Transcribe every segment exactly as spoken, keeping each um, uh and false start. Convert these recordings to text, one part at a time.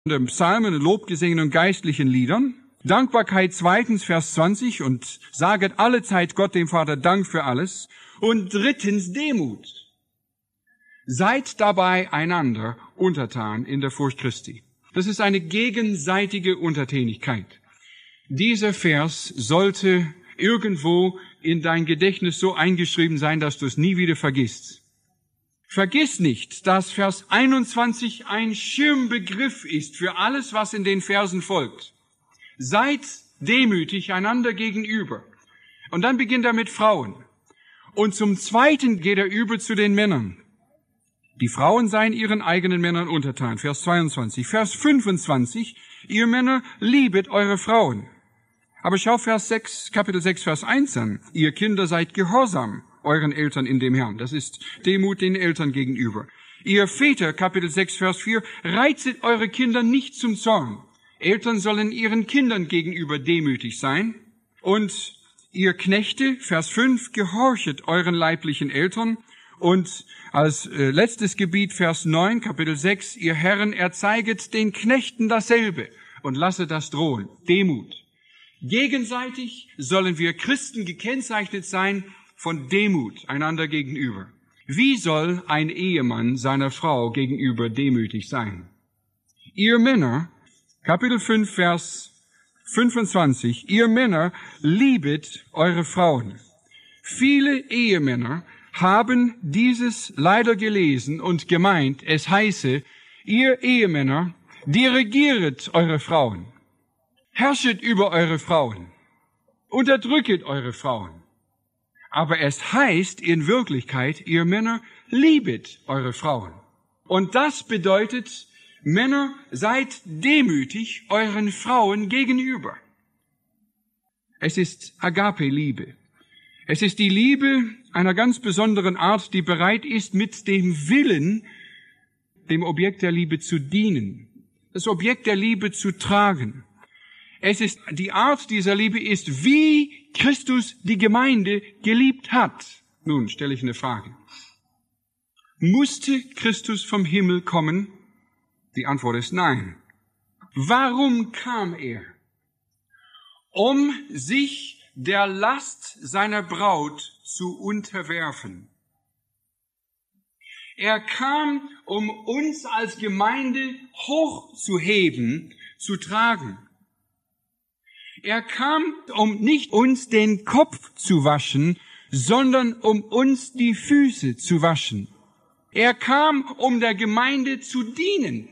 den Psalmen und Lobgesängen und geistlichen Liedern. Dankbarkeit zweitens, Vers zwanzig, und saget alle Zeit Gott dem Vater Dank für alles. Und drittens Demut. Seid dabei einander untertan in der Furcht Christi. Das ist eine gegenseitige Untertänigkeit. Dieser Vers sollte irgendwo in dein Gedächtnis so eingeschrieben sein, dass du es nie wieder vergisst. Vergiss nicht, dass Vers einundzwanzig ein Schirmbegriff ist für alles, was in den Versen folgt. Seid demütig einander gegenüber. Und dann beginnt er mit Frauen. Und zum Zweiten geht er über zu den Männern. Die Frauen seien ihren eigenen Männern untertan. Vers zweiundzwanzig. Vers fünfundzwanzig. Ihr Männer, liebet eure Frauen. Aber schau Vers sechs, Kapitel sechs, Vers eins an. Ihr Kinder seid gehorsam euren Eltern in dem Herrn. Das ist Demut den Eltern gegenüber. Ihr Väter, Kapitel sechs, Vers vier. Reizet eure Kinder nicht zum Zorn. Eltern sollen ihren Kindern gegenüber demütig sein. Und ihr Knechte, Vers fünf, gehorchet euren leiblichen Eltern. Und als äh, letztes Gebiet, Vers neun, Kapitel sechs, ihr Herren, erzeiget den Knechten dasselbe und lasset das drohen. Demut. Gegenseitig sollen wir Christen gekennzeichnet sein von Demut einander gegenüber. Wie soll ein Ehemann seiner Frau gegenüber demütig sein? Ihr Männer, Kapitel fünf, Vers fünfundzwanzig, ihr Männer, liebet eure Frauen. Viele Ehemänner haben dieses leider gelesen und gemeint, es heiße, ihr Ehemänner, dirigieret eure Frauen, herrschet über eure Frauen, unterdrücket eure Frauen. Aber es heißt in Wirklichkeit, ihr Männer, liebet eure Frauen. Und das bedeutet, Männer, seid demütig euren Frauen gegenüber. Es ist Agape-Liebe. Es ist die Liebe einer ganz besonderen Art, die bereit ist, mit dem Willen dem Objekt der Liebe zu dienen, das Objekt der Liebe zu tragen. Es ist, die Art dieser Liebe ist, wie Christus die Gemeinde geliebt hat. Nun stelle ich eine Frage. Musste Christus vom Himmel kommen? Die Antwort ist nein. Warum kam er? Um sich der Last seiner Braut zu unterwerfen. Er kam, um uns als Gemeinde hochzuheben, zu tragen. Er kam, um nicht uns den Kopf zu waschen, sondern um uns die Füße zu waschen. Er kam, um der Gemeinde zu dienen.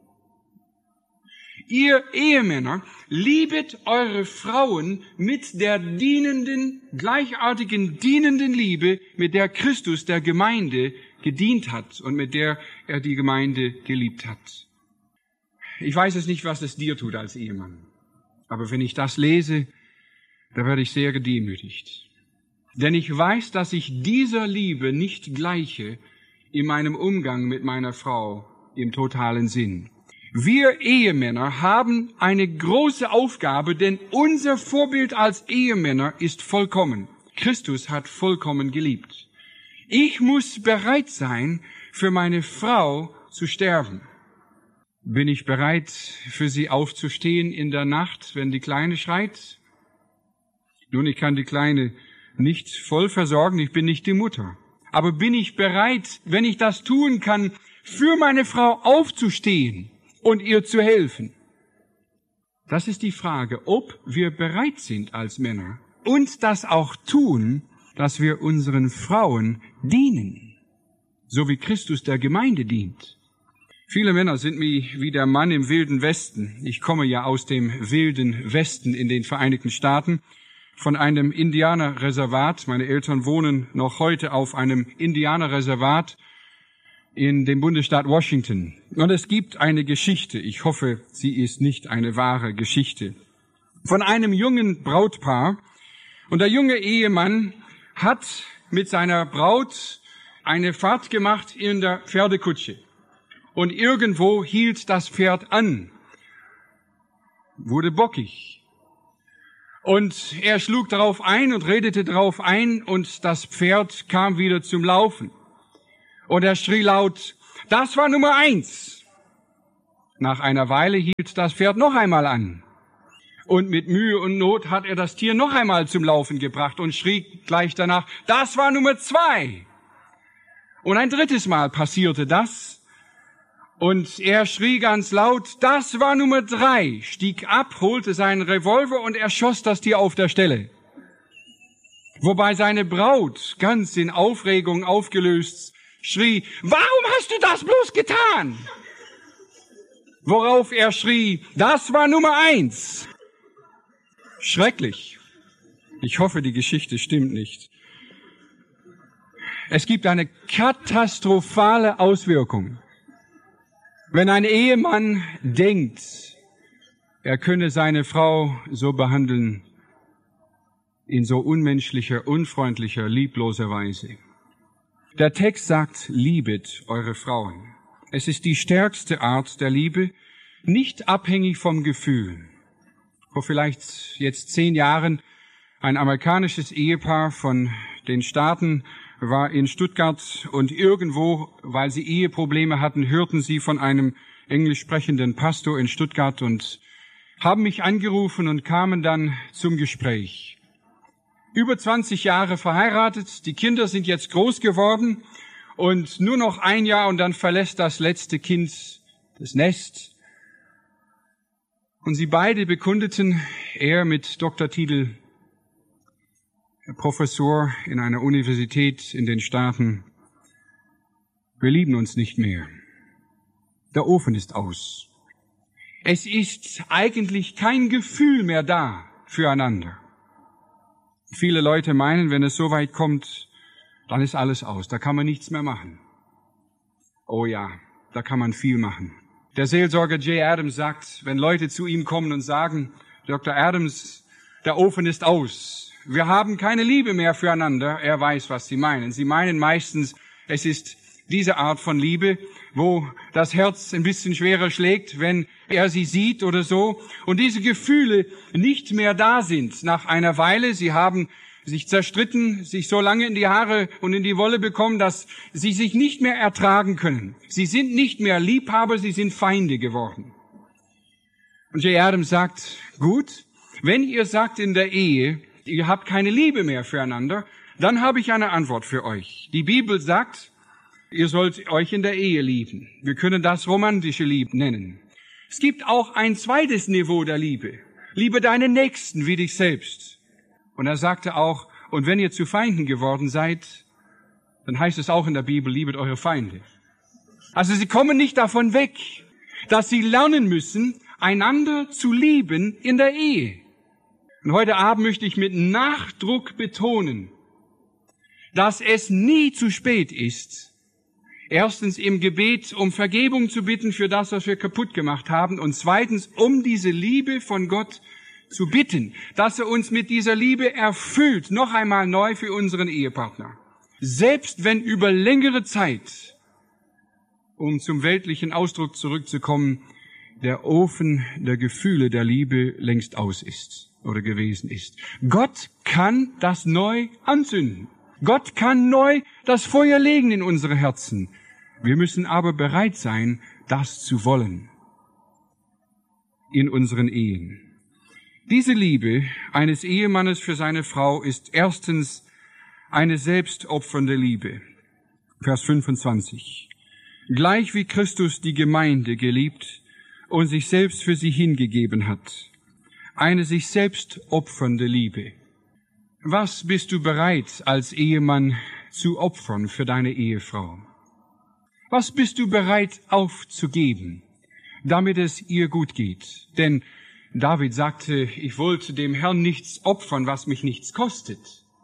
Ihr Ehemänner, liebet eure Frauen mit der dienenden, gleichartigen, dienenden Liebe, mit der Christus der Gemeinde gedient hat und mit der er die Gemeinde geliebt hat. Ich weiß es nicht, was es dir tut als Ehemann. Aber wenn ich das lese, da werde ich sehr gedemütigt. Denn ich weiß, dass ich dieser Liebe nicht gleiche in meinem Umgang mit meiner Frau im totalen Sinn. Wir Ehemänner haben eine große Aufgabe, denn unser Vorbild als Ehemänner ist vollkommen. Christus hat vollkommen geliebt. Ich muss bereit sein, für meine Frau zu sterben. Bin ich bereit, für sie aufzustehen in der Nacht, wenn die Kleine schreit? Nun, ich kann die Kleine nicht voll versorgen, ich bin nicht die Mutter. Aber bin ich bereit, wenn ich das tun kann, für meine Frau aufzustehen und ihr zu helfen? Das ist die Frage, ob wir bereit sind als Männer und das auch tun, dass wir unseren Frauen dienen, so wie Christus der Gemeinde dient. Viele Männer sind wie der Mann im wilden Westen. Ich komme ja aus dem wilden Westen in den Vereinigten Staaten, von einem Indianerreservat. Meine Eltern wohnen noch heute auf einem Indianerreservat in dem Bundesstaat Washington. Und es gibt eine Geschichte, ich hoffe, sie ist nicht eine wahre Geschichte, von einem jungen Brautpaar. Und der junge Ehemann hat mit seiner Braut eine Fahrt gemacht in der Pferdekutsche. Und irgendwo hielt das Pferd an, wurde bockig. Und er schlug darauf ein und redete darauf ein und das Pferd kam wieder zum Laufen. Und er schrie laut, das war Nummer eins. Nach einer Weile hielt das Pferd noch einmal an. Und mit Mühe und Not hat er das Tier noch einmal zum Laufen gebracht und schrie gleich danach, das war Nummer zwei. Und ein drittes Mal passierte das. Und er schrie ganz laut, das war Nummer drei, stieg ab, holte seinen Revolver und erschoss das Tier auf der Stelle. Wobei seine Braut, ganz in Aufregung aufgelöst, schrie, warum hast du das bloß getan? Worauf er schrie, das war Nummer eins. Schrecklich. Ich hoffe, die Geschichte stimmt nicht. Es gibt eine katastrophale Auswirkung. Wenn ein Ehemann denkt, er könne seine Frau so behandeln, in so unmenschlicher, unfreundlicher, liebloser Weise. Der Text sagt, liebet eure Frauen. Es ist die stärkste Art der Liebe, nicht abhängig vom Gefühl. Vor vielleicht jetzt zehn Jahren ein amerikanisches Ehepaar von den Staaten war in Stuttgart und irgendwo, weil sie Eheprobleme hatten, hörten sie von einem englisch sprechenden Pastor in Stuttgart und haben mich angerufen und kamen dann zum Gespräch. Über zwanzig Jahre verheiratet, die Kinder sind jetzt groß geworden und nur noch ein Jahr und dann verlässt das letzte Kind das Nest. Und sie beide bekundeten, er mit Doktortitel, Professor in einer Universität in den Staaten, wir lieben uns nicht mehr. Der Ofen ist aus. Es ist eigentlich kein Gefühl mehr da füreinander. Viele Leute meinen, wenn es so weit kommt, dann ist alles aus, da kann man nichts mehr machen. Oh ja, da kann man viel machen. Der Seelsorger Jay Adams sagt, wenn Leute zu ihm kommen und sagen, Doktor Adams, der Ofen ist aus, wir haben keine Liebe mehr füreinander, er weiß, was sie meinen. Sie meinen meistens, es ist diese Art von Liebe, wo das Herz ein bisschen schwerer schlägt, wenn er sie sieht oder so, und diese Gefühle nicht mehr da sind nach einer Weile. Sie haben sich zerstritten, sich so lange in die Haare und in die Wolle bekommen, dass sie sich nicht mehr ertragen können. Sie sind nicht mehr Liebhaber, sie sind Feinde geworden. Und Jay Adams sagt, gut, wenn ihr sagt in der Ehe, ihr habt keine Liebe mehr füreinander, dann habe ich eine Antwort für euch. Die Bibel sagt, ihr sollt euch in der Ehe lieben. Wir können das romantische Liebe nennen. Es gibt auch ein zweites Niveau der Liebe. Liebe deinen Nächsten wie dich selbst. Und er sagte auch, und wenn ihr zu Feinden geworden seid, dann heißt es auch in der Bibel, liebet eure Feinde. Also sie kommen nicht davon weg, dass sie lernen müssen, einander zu lieben in der Ehe. Und heute Abend möchte ich mit Nachdruck betonen, dass es nie zu spät ist, erstens im Gebet um Vergebung zu bitten für das, was wir kaputt gemacht haben, und zweitens um diese Liebe von Gott zu bitten, dass er uns mit dieser Liebe erfüllt, noch einmal neu für unseren Ehepartner. Selbst wenn über längere Zeit, um zum weltlichen Ausdruck zurückzukommen, der Ofen der Gefühle der Liebe längst aus ist oder gewesen ist. Gott kann das neu anzünden. Gott kann neu das Feuer legen in unsere Herzen. Wir müssen aber bereit sein, das zu wollen in unseren Ehen. Diese Liebe eines Ehemannes für seine Frau ist erstens eine selbstopfernde Liebe. Vers fünfundzwanzig. Gleich wie Christus die Gemeinde geliebt und sich selbst für sie hingegeben hat. Eine sich selbst opfernde Liebe. Was bist du bereit als Ehemann zu opfern für deine Ehefrau? Was bist du bereit aufzugeben, damit es ihr gut geht? Denn David sagte, ich wollte dem Herrn nichts opfern, was mich nichts kostet.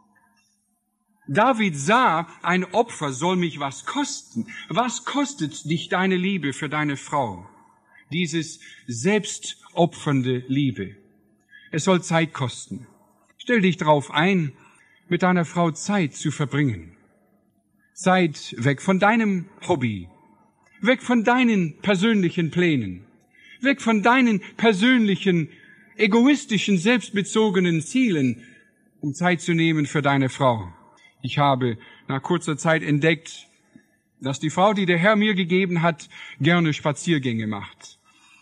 David sah, ein Opfer soll mich was kosten. Was kostet dich deine Liebe für deine Frau? Dieses selbstopfernde Liebe. Es soll Zeit kosten. Stell dich darauf ein, mit deiner Frau Zeit zu verbringen. Zeit weg von deinem Hobby, weg von deinen persönlichen Plänen, weg von deinen persönlichen, egoistischen, selbstbezogenen Zielen, um Zeit zu nehmen für deine Frau. Ich habe nach kurzer Zeit entdeckt, dass die Frau, die der Herr mir gegeben hat, gerne Spaziergänge macht.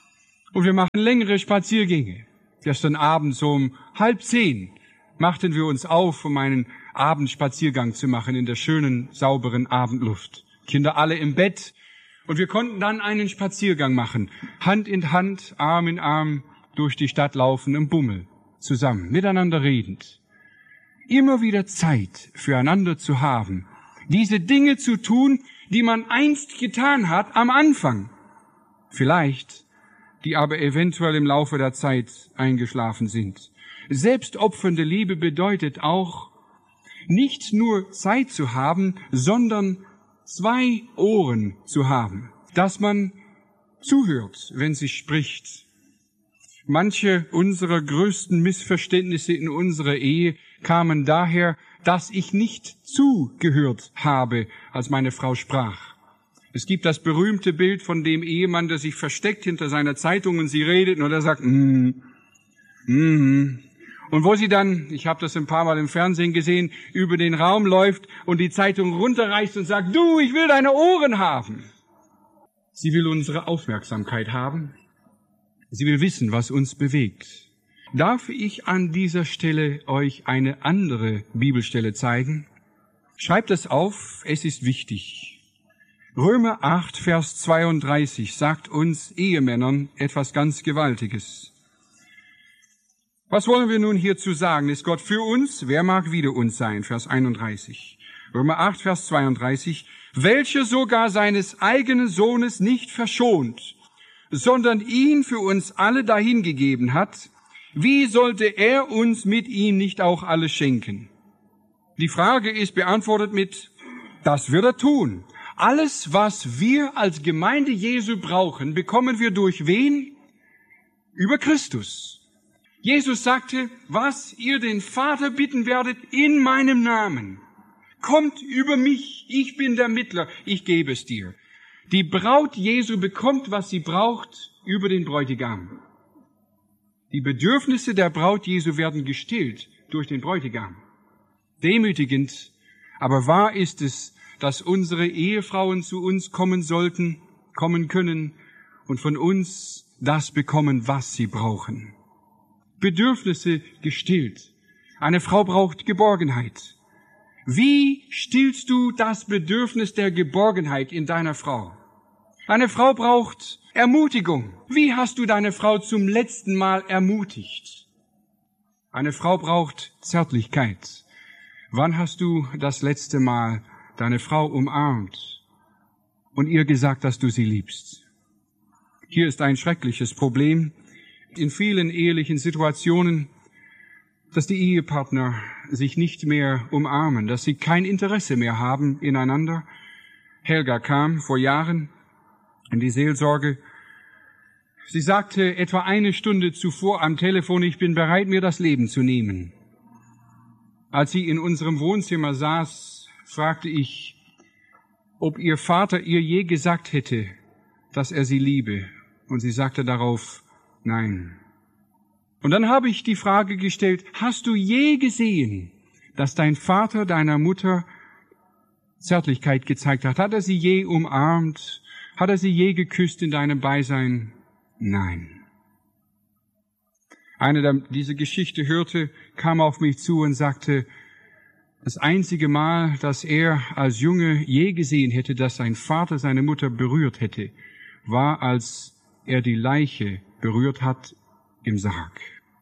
Und wir machen längere Spaziergänge. Gestern Abend so um halb zehn machten wir uns auf, um einen Abendspaziergang zu machen in der schönen, sauberen Abendluft. Kinder alle im Bett. Und wir konnten dann einen Spaziergang machen. Hand in Hand, Arm in Arm durch die Stadt laufen im Bummel. Zusammen, miteinander redend. Immer wieder Zeit füreinander zu haben. Diese Dinge zu tun, die man einst getan hat am Anfang. Vielleicht, die aber eventuell im Laufe der Zeit eingeschlafen sind. Selbstopfernde Liebe bedeutet auch, nicht nur Zeit zu haben, sondern zwei Ohren zu haben, dass man zuhört, wenn sie spricht. Manche unserer größten Missverständnisse in unserer Ehe kamen daher, dass ich nicht zugehört habe, als meine Frau sprach. Es gibt das berühmte Bild von dem Ehemann, der sich versteckt hinter seiner Zeitung und sie redet und er sagt, mm, mm. Und wo sie dann, ich habe das ein paar Mal im Fernsehen gesehen, über den Raum läuft und die Zeitung runterreißt und sagt, du, ich will deine Ohren haben. Sie will unsere Aufmerksamkeit haben. Sie will wissen, was uns bewegt. Darf ich an dieser Stelle euch eine andere Bibelstelle zeigen? Schreibt es auf, es ist wichtig. Römer acht, Vers zweiunddreißig sagt uns Ehemännern etwas ganz Gewaltiges. Was wollen wir nun hierzu sagen? Ist Gott für uns? Wer mag wider uns sein? Vers einunddreißig. Römer acht, Vers zweiunddreißig. Welcher sogar seines eigenen Sohnes nicht verschont, sondern ihn für uns alle dahingegeben hat, wie sollte er uns mit ihm nicht auch alles schenken? Die Frage ist beantwortet mit, das wird er tun. Alles, was wir als Gemeinde Jesu brauchen, bekommen wir durch wen? Über Christus. Jesus sagte, was ihr den Vater bitten werdet in meinem Namen, kommt über mich, ich bin der Mittler, ich gebe es dir. Die Braut Jesu bekommt, was sie braucht, über den Bräutigam. Die Bedürfnisse der Braut Jesu werden gestillt durch den Bräutigam. Demütigend, aber wahr ist es, dass unsere Ehefrauen zu uns kommen sollten, kommen können und von uns das bekommen, was sie brauchen. Bedürfnisse gestillt. Eine Frau braucht Geborgenheit. Wie stillst du das Bedürfnis der Geborgenheit in deiner Frau? Eine Frau braucht Ermutigung. Wie hast du deine Frau zum letzten Mal ermutigt? Eine Frau braucht Zärtlichkeit. Wann hast du das letzte Mal deine Frau umarmt und ihr gesagt, dass du sie liebst? Hier ist ein schreckliches Problem in vielen ehelichen Situationen, dass die Ehepartner sich nicht mehr umarmen, dass sie kein Interesse mehr haben ineinander. Helga kam vor Jahren in die Seelsorge. Sie sagte etwa eine Stunde zuvor am Telefon, ich bin bereit, mir das Leben zu nehmen. Als sie in unserem Wohnzimmer saß, fragte ich, ob ihr Vater ihr je gesagt hätte, dass er sie liebe. Und sie sagte darauf, nein. Und dann habe ich die Frage gestellt, hast du je gesehen, dass dein Vater deiner Mutter Zärtlichkeit gezeigt hat? Hat er sie je umarmt? Hat er sie je geküsst in deinem Beisein? Nein. Einer, der diese Geschichte hörte, kam auf mich zu und sagte, das einzige Mal, dass er als Junge je gesehen hätte, dass sein Vater seine Mutter berührt hätte, war, als er die Leiche berührt hat im Sarg.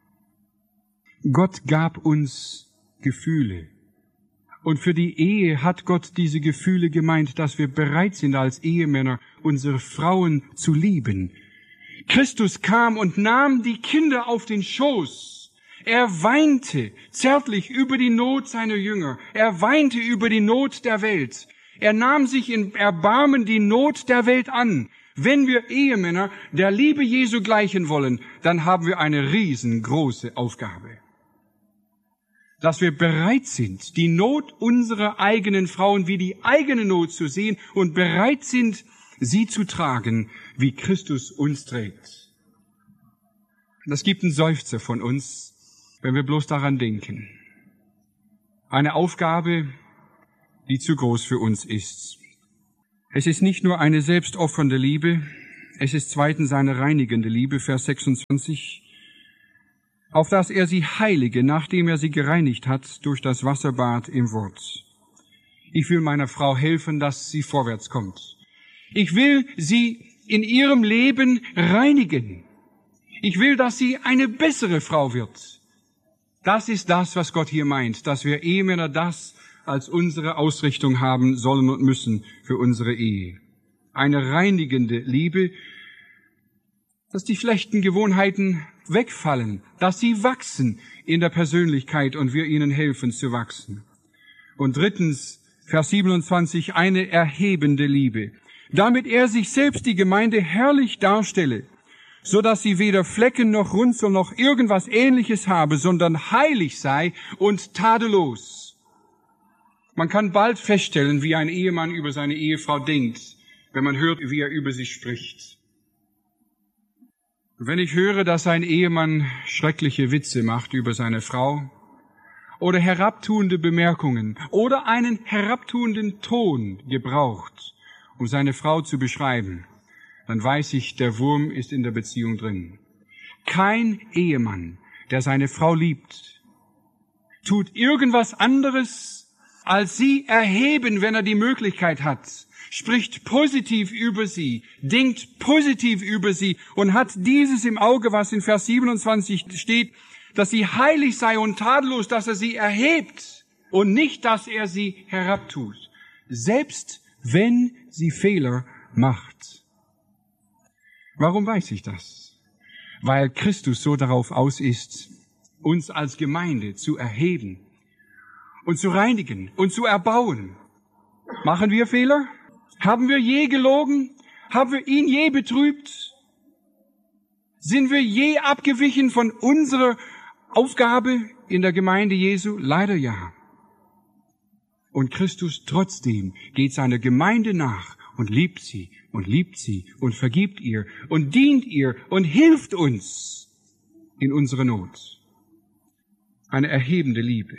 Gott gab uns Gefühle. Und für die Ehe hat Gott diese Gefühle gemeint, dass wir bereit sind, als Ehemänner unsere Frauen zu lieben. Christus kam und nahm die Kinder auf den Schoß. Er weinte zärtlich über die Not seiner Jünger. Er weinte über die Not der Welt. Er nahm sich in Erbarmen die Not der Welt an. Wenn wir Ehemänner der Liebe Jesu gleichen wollen, dann haben wir eine riesengroße Aufgabe. Dass wir bereit sind, die Not unserer eigenen Frauen wie die eigene Not zu sehen und bereit sind, sie zu tragen, wie Christus uns trägt. Das gibt einen Seufzer von uns, wenn wir bloß daran denken. Eine Aufgabe, die zu groß für uns ist. Es ist nicht nur eine selbstopfernde Liebe, Es ist zweitens seine reinigende Liebe, Vers sechsundzwanzig, auf dass er sie heilige, nachdem er sie gereinigt hat durch das Wasserbad im Wort. Ich will meiner Frau helfen, dass sie vorwärts kommt. Ich will sie in ihrem Leben reinigen. Ich will, dass sie eine bessere Frau wird. Das ist das, was Gott hier meint, dass wir Ehemänner das als unsere Ausrichtung haben sollen und müssen für unsere Ehe. Eine reinigende Liebe, dass die schlechten Gewohnheiten wegfallen, dass sie wachsen in der Persönlichkeit und wir ihnen helfen zu wachsen. Und drittens, Vers siebenundzwanzig, eine erhebende Liebe, damit er sich selbst die Gemeinde herrlich darstelle, so dass sie weder Flecken noch Runzel noch irgendwas Ähnliches habe, sondern heilig sei und tadellos. Man kann bald feststellen, wie ein Ehemann über seine Ehefrau denkt, wenn man hört, wie er über sie spricht. Wenn ich höre, dass ein Ehemann schreckliche Witze macht über seine Frau oder herabtuende Bemerkungen oder einen herabtuenden Ton gebraucht, um seine Frau zu beschreiben, dann weiß ich, der Wurm ist in der Beziehung drin. Kein Ehemann, der seine Frau liebt, tut irgendwas anderes, als sie erheben, wenn er die Möglichkeit hat, spricht positiv über sie, denkt positiv über sie und hat dieses im Auge, was in Vers siebenundzwanzig steht, dass sie heilig sei und tadellos, dass er sie erhebt und nicht, dass er sie herabtut, selbst wenn sie Fehler macht. Warum weiß ich das? Weil Christus so darauf aus ist, uns als Gemeinde zu erheben und zu reinigen und zu erbauen. Machen wir Fehler? Haben wir je gelogen? Haben wir ihn je betrübt? Sind wir je abgewichen von unserer Aufgabe in der Gemeinde Jesu? Leider ja. Und Christus trotzdem geht seiner Gemeinde nach und liebt sie und liebt sie und vergibt ihr und dient ihr und hilft uns in unserer Not. Eine erhebende Liebe.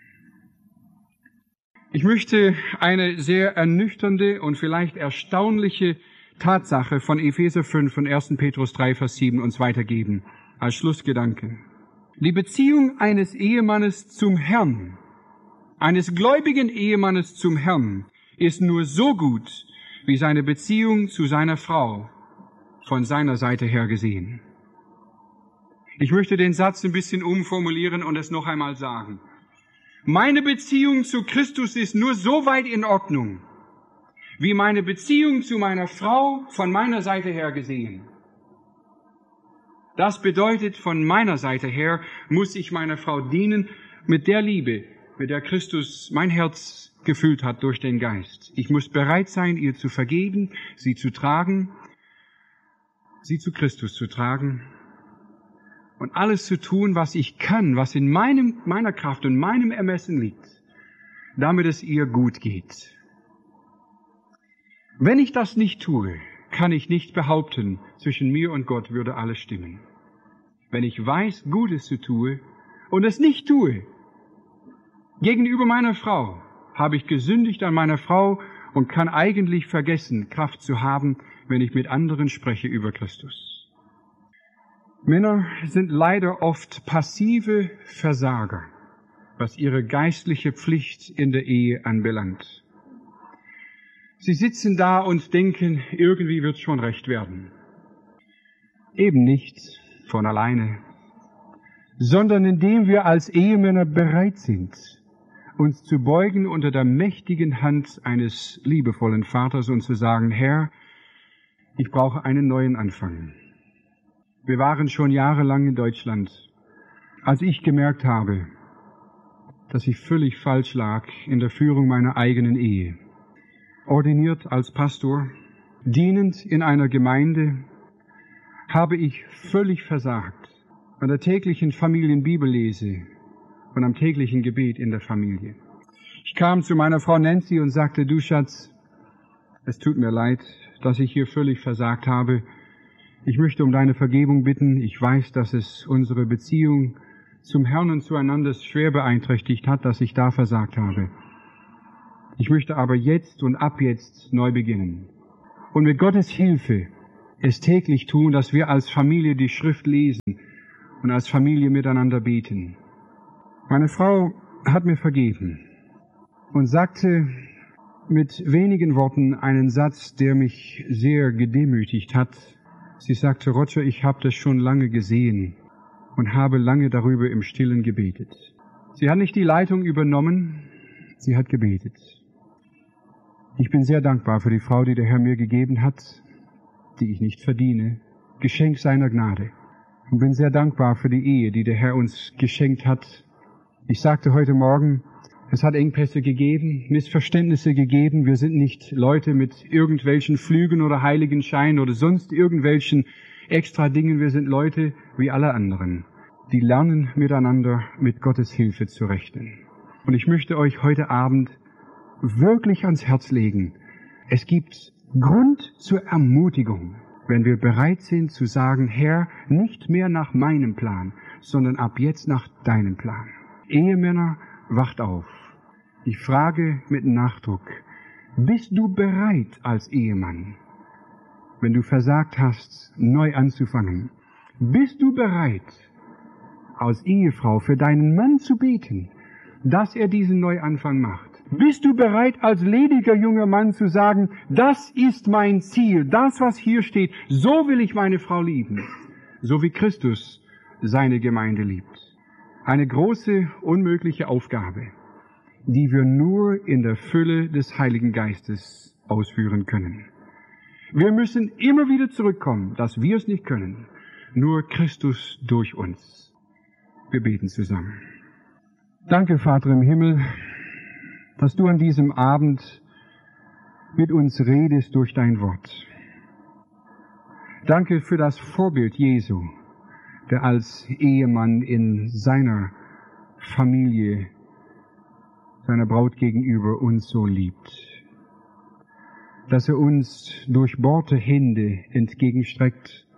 Ich möchte eine sehr ernüchternde und vielleicht erstaunliche Tatsache von Epheser fünf und ersten Petrus drei, Vers sieben uns weitergeben, als Schlussgedanke. Die Beziehung eines Ehemannes zum Herrn, eines gläubigen Ehemannes zum Herrn, ist nur so gut, wie seine Beziehung zu seiner Frau von seiner Seite her gesehen. Ich möchte den Satz ein bisschen umformulieren und es noch einmal sagen. Meine Beziehung zu Christus ist nur so weit in Ordnung, wie meine Beziehung zu meiner Frau von meiner Seite her gesehen. Das bedeutet, von meiner Seite her muss ich meiner Frau dienen mit der Liebe, mit der Christus mein Herz gefüllt hat durch den Geist. Ich muss bereit sein, ihr zu vergeben, sie zu tragen, sie zu Christus zu tragen und alles zu tun, was ich kann, was in meinem, meiner Kraft und meinem Ermessen liegt, damit es ihr gut geht. Wenn ich das nicht tue, kann ich nicht behaupten, zwischen mir und Gott würde alles stimmen. Wenn ich weiß, Gutes zu tue und es nicht tue, gegenüber meiner Frau, habe ich gesündigt an meiner Frau und kann eigentlich vergessen, Kraft zu haben, wenn ich mit anderen spreche über Christus. Männer sind leider oft passive Versager, was ihre geistliche Pflicht in der Ehe anbelangt. Sie sitzen da und denken, irgendwie wird schon recht werden. Eben nicht von alleine, sondern indem wir als Ehemänner bereit sind, uns zu beugen unter der mächtigen Hand eines liebevollen Vaters und zu sagen, Herr, ich brauche einen neuen Anfang. Wir waren schon jahrelang in Deutschland, als ich gemerkt habe, dass ich völlig falsch lag in der Führung meiner eigenen Ehe. Ordiniert als Pastor, dienend in einer Gemeinde, habe ich völlig versagt an der täglichen Familienbibellese und am täglichen Gebet in der Familie. Ich kam zu meiner Frau Nancy und sagte, du Schatz, es tut mir leid, dass ich hier völlig versagt habe. Ich möchte um deine Vergebung bitten. Ich weiß, dass es unsere Beziehung zum Herrn und zueinander schwer beeinträchtigt hat, dass ich da versagt habe. Ich möchte aber jetzt und ab jetzt neu beginnen. Und mit Gottes Hilfe es täglich tun, dass wir als Familie die Schrift lesen und als Familie miteinander beten. Meine Frau hat mir vergeben und sagte mit wenigen Worten einen Satz, der mich sehr gedemütigt hat. Sie sagte, Roger, ich habe das schon lange gesehen und habe lange darüber im Stillen gebetet. Sie hat nicht die Leitung übernommen, sie hat gebetet. Ich bin sehr dankbar für die Frau, die der Herr mir gegeben hat, die ich nicht verdiene, Geschenk seiner Gnade. Und bin sehr dankbar für die Ehe, die der Herr uns geschenkt hat. Ich sagte heute Morgen, es hat Engpässe gegeben, Missverständnisse gegeben. Wir sind nicht Leute mit irgendwelchen Flügen oder Heiligenscheinen oder sonst irgendwelchen extra Dingen. Wir sind Leute wie alle anderen, die lernen miteinander mit Gottes Hilfe zu rechnen. Und ich möchte euch heute Abend wirklich ans Herz legen. Es gibt Grund zur Ermutigung, wenn wir bereit sind zu sagen, Herr, nicht mehr nach meinem Plan, sondern ab jetzt nach deinem Plan. Ehemänner, wacht auf. Ich frage mit Nachdruck, bist du bereit als Ehemann, wenn du versagt hast, neu anzufangen? Bist du bereit, als Ehefrau für deinen Mann zu beten, dass er diesen Neuanfang macht? Bist du bereit, als lediger junger Mann zu sagen, das ist mein Ziel, das, was hier steht, so will ich meine Frau lieben, so wie Christus seine Gemeinde liebt? Eine große, unmögliche Aufgabe, die wir nur in der Fülle des Heiligen Geistes ausführen können. Wir müssen immer wieder zurückkommen, dass wir es nicht können, nur Christus durch uns. Wir beten zusammen. Danke, Vater im Himmel, dass du an diesem Abend mit uns redest durch dein Wort. Danke für das Vorbild Jesu, der als Ehemann in seiner Familie, seiner Braut gegenüber uns so liebt. Dass er uns durchbohrte Hände entgegenstreckt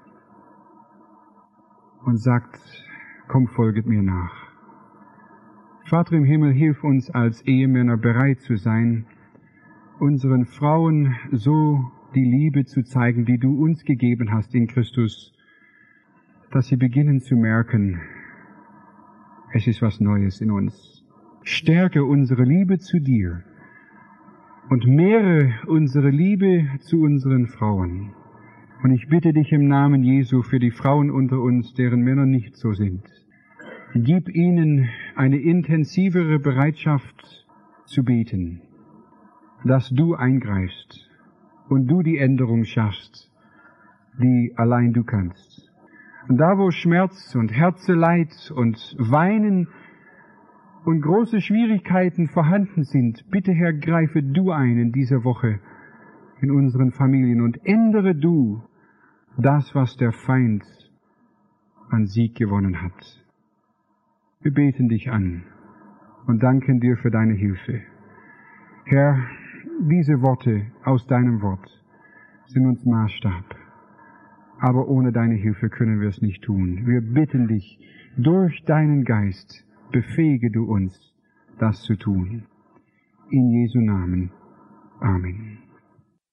und sagt, komm, folget mir nach. Vater im Himmel, hilf uns als Ehemänner bereit zu sein, unseren Frauen so die Liebe zu zeigen, die du uns gegeben hast in Christus, dass sie beginnen zu merken, es ist was Neues in uns. Stärke unsere Liebe zu dir und mehre unsere Liebe zu unseren Frauen. Und ich bitte dich im Namen Jesu für die Frauen unter uns, deren Männer nicht so sind. Gib ihnen eine intensivere Bereitschaft zu beten, dass du eingreifst und du die Änderung schaffst, die allein du kannst. Und da, wo Schmerz und Herzeleid und Weinen und große Schwierigkeiten vorhanden sind, bitte Herr, greife du ein in dieser Woche in unseren Familien und ändere du das, was der Feind an Sieg gewonnen hat. Wir beten dich an und danken dir für deine Hilfe. Herr, diese Worte aus deinem Wort sind uns Maßstab. Aber ohne deine Hilfe können wir es nicht tun. Wir bitten dich, durch deinen Geist befähige du uns, das zu tun. In Jesu Namen. Amen.